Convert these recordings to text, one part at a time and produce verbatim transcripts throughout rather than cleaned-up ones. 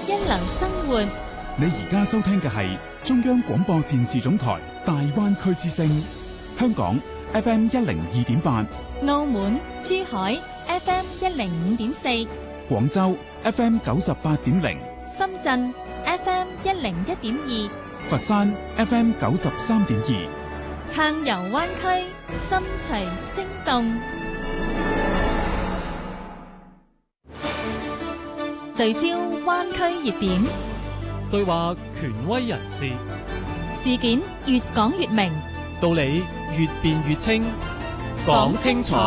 一流生活。 你而家收聽嘅係中央廣播電視總台大灣區之聲，香港 F M 一零二點八， 澳門、珠海 F M 一零五點四， 廣州 F M 九十八點零， 深圳 F M 一零一點二， 佛山 F M 九十三點二， 暢遊灣區，心隨聲動，聚焦灣區熱點， 對話權威人士， 事件越講越明， 道理越辯越清，講清楚，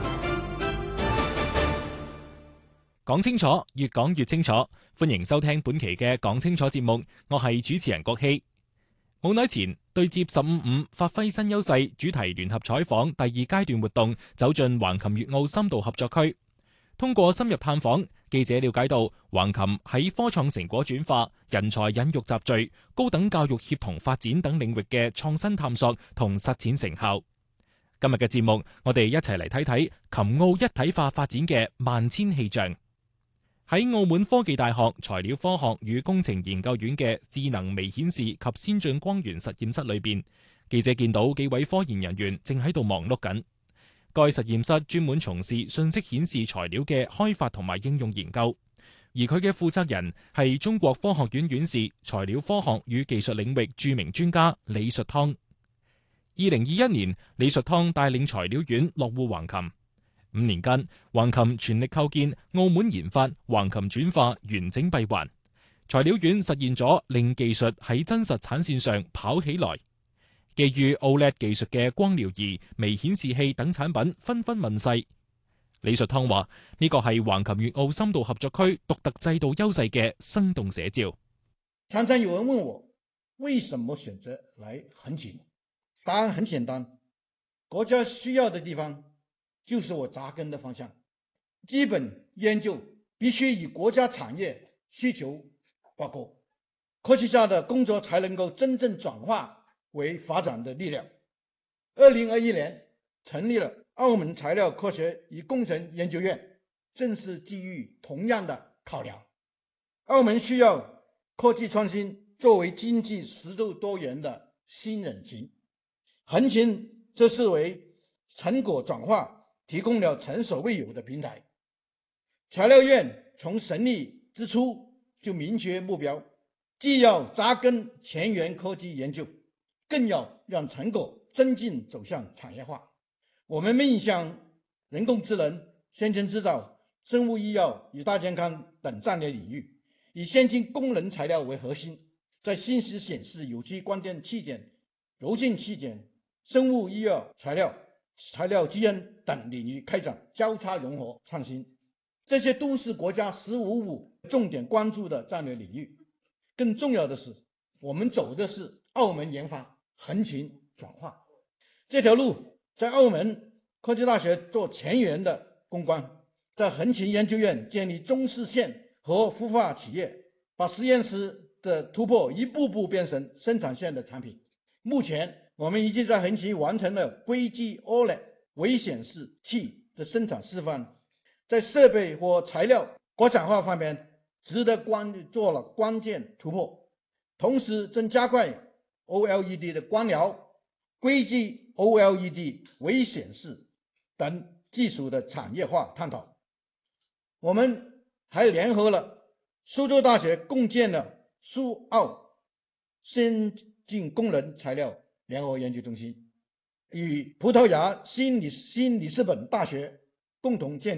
講清楚，越講越清楚。歡迎收聽本期嘅講清楚節目，我係主持人郭希。冇耐前對接十五五發揮新優勢主題聯合採訪第二階段活動走進橫琴粵澳深度合作區，通過深入探訪，記者了解到橫琴喺科創成果轉化、人才引育集聚、高等教育協同發展等領域嘅創新探索同實踐成效。今日嘅節目，我哋一齊嚟睇睇琴澳一體化發展嘅萬千氣象。喺澳門科技大學材料科學與工程研究院嘅智能微顯示及先進光源實驗室裏邊，記者見到幾位科研人員正喺度忙碌緊。該實驗室專門從事信息顯示材料嘅開發同埋應用研究，而佢嘅負責人係中國科學院院士、材料科學與技術領域著名專家李術湯。二零二一年，李術湯帶領材料院落戶橫琴。五年間，橫琴全力構建澳門研發橫琴轉化完整閉環，材料院實現咗令技術喺真實產線上跑起來。基於 O L E D 技術嘅光療儀、微顯示器等產品紛紛問世。李術湯話：呢個係橫琴粵澳深度合作區獨特制度優勢嘅生動寫照。 常常有人問我，為什麼選擇來橫琴？答案很簡單，國家需要的地方就是我扎根的方向。基本研究必須與國家產業需求掛鈎，科學家的工作才能夠真正轉化為發展的力量。二零二一年成立了澳門材料科學與工程研究院，正是基於同樣的考量。澳門需要科技創新作為經濟適度多元的新引擎，橫琴則是為成果轉化提供了前所未有的平台。材料院從成立之初就明確目標，既要扎根前沿科技研究，更要讓成果真正走向產業化。我們面向人工智能、先進製造、生物醫藥與大健康等戰略領域，以先進功能材料為核心，在信息顯示、有機光電器件、柔性器件、生物醫藥材料、材料基因等領域開展交叉融合創新。這些都是國家十五五重點關注的戰略領域。更重要的是，我們走的是澳門研發橫琴轉化這條路，在澳門科技大學做前沿的攻關，在橫琴研究院建立中試線和孵化企業，把實驗室的突破一步步變成生產線的產品。目前我們已經在橫琴完成了硅基 O L E D 微顯示器的生產示範，在設備和材料國產化方面值得關做了關鍵突破，同時正加快 O L E D 的光療、硅基 O L E D 微顯示等技術的產業化探討。我們還聯合了蘇州大學，共建了蘇澳先進功能材料聯合研究中心，與葡萄牙新里新里斯本大學共同建